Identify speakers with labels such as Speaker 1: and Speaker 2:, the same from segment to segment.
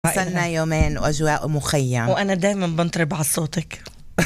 Speaker 1: صلنا يومين وأجواء مخيم
Speaker 2: وأنا دايما بنطرب على صوتك.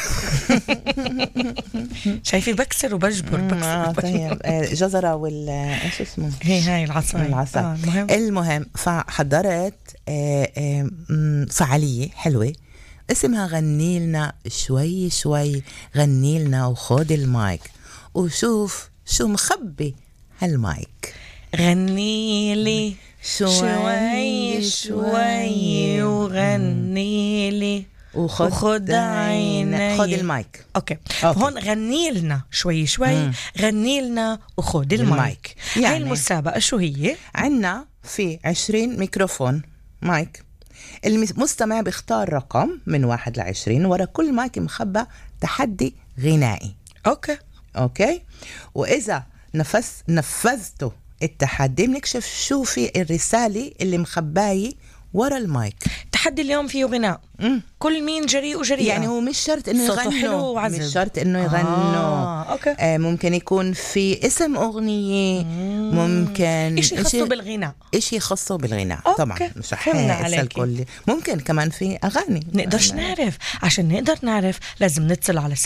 Speaker 2: شايفي بكسر وبجبر
Speaker 1: طيب جزرة ايش اسمه
Speaker 2: هاي العصا.
Speaker 1: المهم فحضرت فعالية حلوة اسمها غني لنا شوي شوي، غني لنا وخد المايك وشوف شو مخبي هالمايك.
Speaker 2: غني لي شوي شوي وغني لي وخد عيني.
Speaker 1: خد المايك.
Speaker 2: أوكي. هون غني لنا شوي شوي، غني لنا وخد المايك. يعني هاي المسابقة شو هي؟
Speaker 1: عنا في 20 ميكروفون مايك، المستمع بيختار رقم من 1 ل20، ورا كل مايك مخبى تحدي غنائي. اوكي واذا نفذتوا التحدي بنكشف شو في الرسالة اللي مخباية ورا المايك.
Speaker 2: تحدي اليوم فيه غناء. كل مين جريء وجريئة،
Speaker 1: يعني هو مش شرط انه يغنوا، مش شرط انه يغنوا. ممكن يكون في اسم أغنية، ممكن
Speaker 2: إشي خاصه بالغناء،
Speaker 1: إشي خاصه بالغناء. طبعا مش رح أسأل كل، ممكن كمان في أغاني
Speaker 2: نقدرش نعرف. عشان نقدر نعرف لازم نتصل على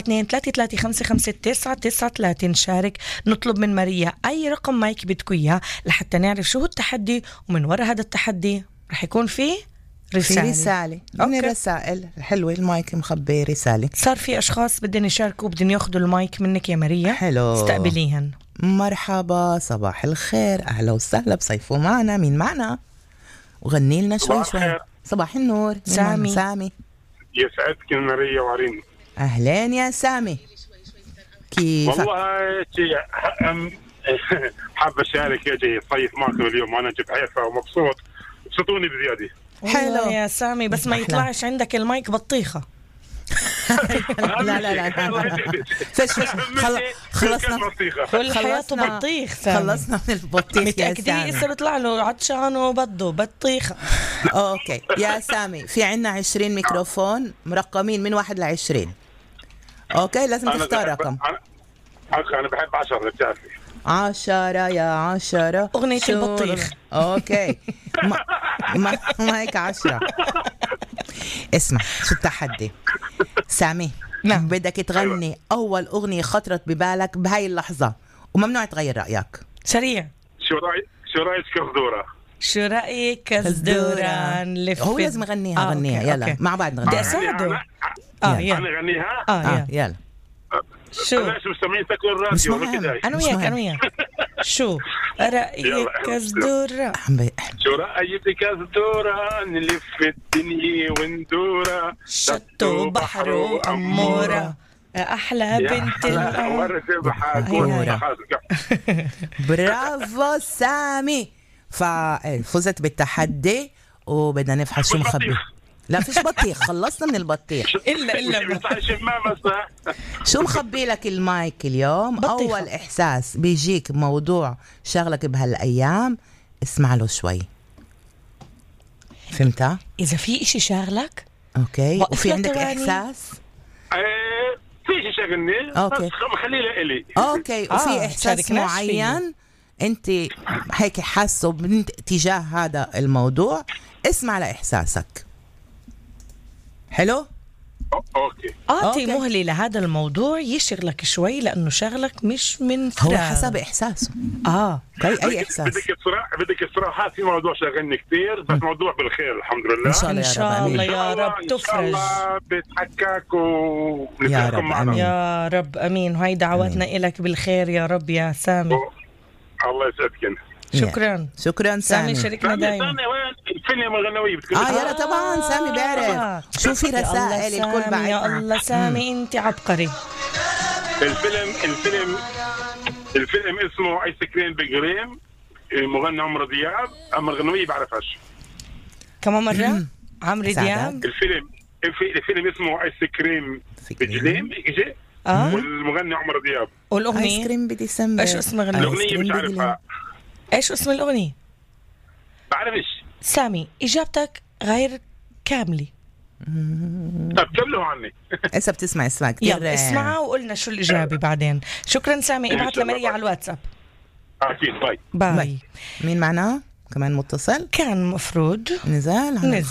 Speaker 2: 072-3355-993 نشارك، نطلب من ماريا أي رقم مايك بدكوا إياه لحتى نعرف شو هو التحدي، ومن وراء هذا التحدي رح يكون فيه رسالة. من
Speaker 1: الرسائل الحلوة المايك مخبي رسالة.
Speaker 2: صار في أشخاص بدهم يشاركوا، بدهم ياخدوا المايك منك يا ماريا.
Speaker 1: حلو،
Speaker 2: استقبليهن.
Speaker 1: مرحبا، صباح الخير، أهلا وسهلا، بصيفوا معنا. مين معنا؟ وغني لنا شوي شوي. صباح النور. سامي.
Speaker 3: يسعدك ماريا وعرين.
Speaker 1: أهلين يا سامي، كيف؟
Speaker 3: والله حابة أشارك يجي صيف معكم اليوم، وأنا جيت حيفا ومبسوط، بسطوني بزيادة.
Speaker 2: حلو يا سامي، بس ما يطلعش عندك المايك بطيخة.
Speaker 1: لا فش خلصنا
Speaker 2: كل حياته بطيخ.
Speaker 1: خلصنا من البطيخ يا سامي.
Speaker 2: يصير يطلع له عطشان وبده بطيخة.
Speaker 1: اوكي يا سامي، في عنا 20 ميكروفون مرقمين من 1 ل20. اوكي لازم تختار رقم.
Speaker 3: أنا بحب 10 بتعرفي.
Speaker 1: 10 يا 10
Speaker 2: أغنية البطيخ.
Speaker 1: اوكي ما هيك 10. اسمع شو التحدي سامي.
Speaker 2: نعم.
Speaker 1: بدك تغني أول أغنية خطرت ببالك بهاي اللحظة، وممنوع تغير رأيك.
Speaker 2: سريع.
Speaker 3: شو رأيك كزدورة؟
Speaker 2: شو رأيك كزدورة نلف.
Speaker 1: هو لازم يغنيها. غنيها يلا
Speaker 2: أوكي.
Speaker 1: مع بعض نغنيها.
Speaker 2: بدي أساعده.
Speaker 3: أنا أغنيها.
Speaker 1: يلا.
Speaker 3: شو مستمعين تاكلوا الراديو؟
Speaker 2: أنا وياك. شو رأيك كزدورة؟
Speaker 3: شو رأيك كزدورة نلف الدنيا وندورة،
Speaker 2: شط وبحر وأمورة، أحلى بنت الأمور.
Speaker 1: برافو سامي، ففزت بالتحدي وبدنا نفحص شو مخبي. لا فيش بطيخ، خلصنا من البطيخ
Speaker 3: إلا
Speaker 1: شو مخبي لك المايك اليوم؟ بطيخة. أول إحساس بيجيك موضوع شغلك بهالأيام، اسمع له شوي. فهمتها؟
Speaker 2: إذا في إشي شاغلك
Speaker 1: أوكي، وفي عندك إحساس
Speaker 3: في شيء شغلني،
Speaker 1: أوكي
Speaker 3: خليه لإلي.
Speaker 1: أوكي، وفي إحساس معين أنت هيك حاسه تجاه هذا الموضوع، اسمع لإحساسك. حلو؟
Speaker 3: اوكي.
Speaker 2: اعطي مهلة لهذا الموضوع يشغلك شوي، لانه شغلك مش من فراغ.
Speaker 1: هو حسب احساسه. اي احساس.
Speaker 3: بدك الصراحه في موضوع شغلني كثير، بس موضوع بالخير الحمد لله.
Speaker 1: ان شاء الله
Speaker 2: يا رب تفرج.
Speaker 3: ان شاء الله بتحكاك
Speaker 1: ونتلاقوا معنا.
Speaker 2: يا رب امين، وهي دعواتنا لك بالخير يا رب يا سامي.
Speaker 3: الله يسعدك.
Speaker 1: شكرا سامي.
Speaker 2: شاركنا دايما.
Speaker 3: الفيلم الغنوي
Speaker 1: يلا طبعا سامي بيعرف. شو في رسائل الكل بعد.
Speaker 2: يا الله سامي انت عبقري.
Speaker 3: الفيلم اسمه ايس كريم بجريم، المغني عمرو دياب، اما الغنوي بعرفهاش.
Speaker 2: كمان مرة عمرو دياب.
Speaker 3: الفيلم اسمه ايس كريم بجريم والمغني عمرو دياب.
Speaker 2: والاغنية
Speaker 1: ايس كريم بديسمبر.
Speaker 2: ايش اسم الأغنية؟
Speaker 3: الاغنية مش عارفها.
Speaker 2: ايش اسم الأغنية؟
Speaker 3: بعرفش.
Speaker 2: سامي إجابتك غير كاملة.
Speaker 3: طب كملوا عني.
Speaker 1: إذا بتسمع اسمع كتير.
Speaker 2: يلا اسمعها وقلنا شو الإجابة بعدين. شكرا سامي، ابعت لماريا على الواتساب.
Speaker 3: أكيد. باي.
Speaker 1: مين معنا؟ كمان متصل
Speaker 2: كان مفروض
Speaker 1: نزال